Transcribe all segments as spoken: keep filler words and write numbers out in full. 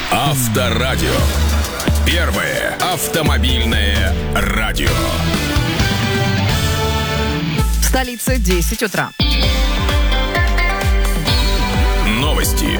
Авторадио. Первое автомобильное радио. В столице десять утра. Новости.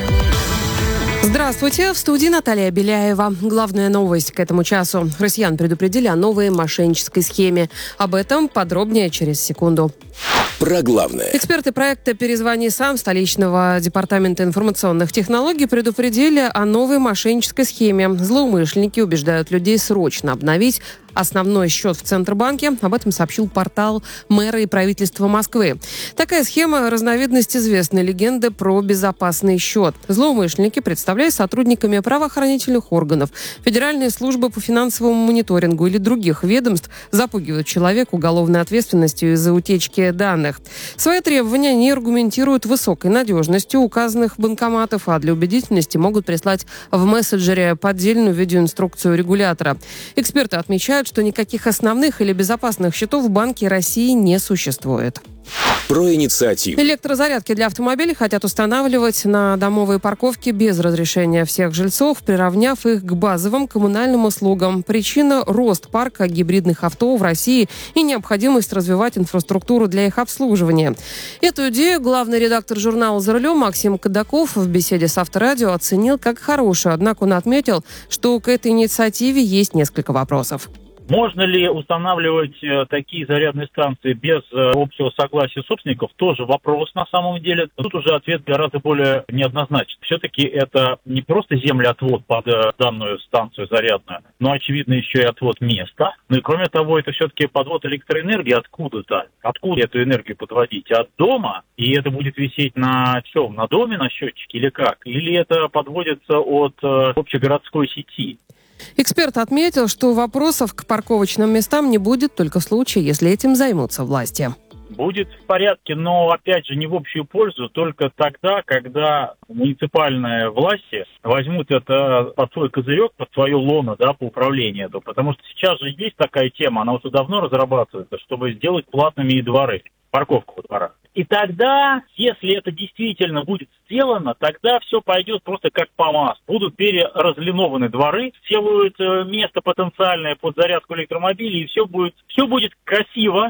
Здравствуйте, в студии Наталья Беляева. Главная новость к этому часу. Россиян предупредили о новой мошеннической схеме. Об этом подробнее через секунду. Про главное. Эксперты проекта «Перезвони сам» столичного департамента информационных технологий предупредили о новой мошеннической схеме. Злоумышленники убеждают людей срочно обновить основной счет в Центробанке. Об этом сообщил портал мэра и правительства Москвы. Такая схема – разновидность известной легенды про безопасный счет. Злоумышленники, представляясь сотрудниками правоохранительных органов, Федеральной службы по финансовому мониторингу или других ведомств, запугивают человека уголовной ответственностью из-за утечки данных. Свои требования они аргументируют высокой надежностью указанных банкоматов, а для убедительности могут прислать в мессенджере поддельную видеоинструкцию регулятора. Эксперты отмечают, что никаких основных или безопасных счетов в Банке России не существует. Про инициативу. Электрозарядки для автомобилей хотят устанавливать на домовые парковки без разрешения всех жильцов, приравняв их к базовым коммунальным услугам. Причина – рост парка гибридных авто в России и необходимость развивать инфраструктуру для их обслуживания. Эту идею главный редактор журнала «За рулем» Максим Кадаков в беседе с Авторадио оценил как хорошую, однако он отметил, что к этой инициативе есть несколько вопросов. Можно ли устанавливать э, такие зарядные станции без э, общего согласия собственников? Тоже вопрос на самом деле. Тут уже ответ гораздо более неоднозначен. Все-таки это не просто землеотвод под э, данную станцию зарядную, но, очевидно, еще и отвод места. Ну и кроме того, это все-таки подвод электроэнергии откуда-то. Откуда эту энергию подводить? От дома? И это будет висеть на чем? На доме, на счетчике или как? Или это подводится от э, общегородской сети? Эксперт отметил, что вопросов к парковочным местам не будет только в случае, если этим займутся власти. Будет в порядке, но, опять же, не в общую пользу, только тогда, когда муниципальные власти возьмут это под свой козырек, под свое лоно, да, по управлению. Потому что сейчас же есть такая тема, она уже давно разрабатывается, чтобы сделать платными и дворы, парковку во дворах. И тогда, если это действительно будет сделано, тогда все пойдет просто как по маслу. Будут переразлинованы дворы, сделают место потенциальное под зарядку электромобилей, и все будет, все будет красиво.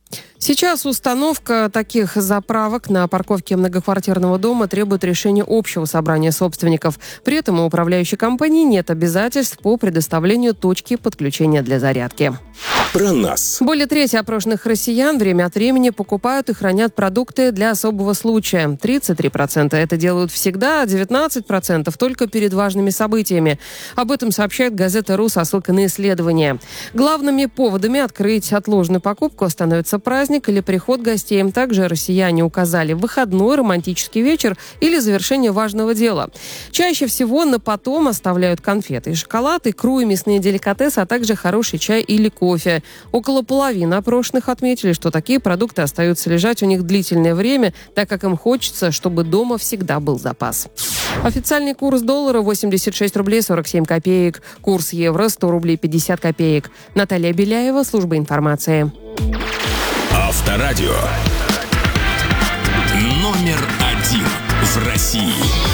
Сейчас установка таких заправок на парковке многоквартирного дома требует решения общего собрания собственников. При этом у управляющей компании нет обязательств по предоставлению точки подключения для зарядки. Про нас. Более трети опрошенных россиян время от времени покупают и хранят продукты для особого случая. тридцать три процента это делают всегда, а девятнадцать процентов только перед важными событиями. Об этом сообщает газета «Ру» со ссылкой на исследование. Главными поводами открыть отложенную покупку становится праздник или приход гостей. Также россияне указали выходной, романтический вечер или завершение важного дела. Чаще всего на потом оставляют конфеты и шоколад, икру и мясные деликатесы, а также хороший чай или кофе. Около половины опрошенных отметили, что такие продукты остаются лежать у них длительное время, так как им хочется, чтобы дома всегда был запас. Официальный курс доллара восемьдесят шесть рублей сорок семь копеек. Курс евро сто рублей пятьдесят копеек. Наталья Беляева, служба информации. Авторадио. Номер один в России.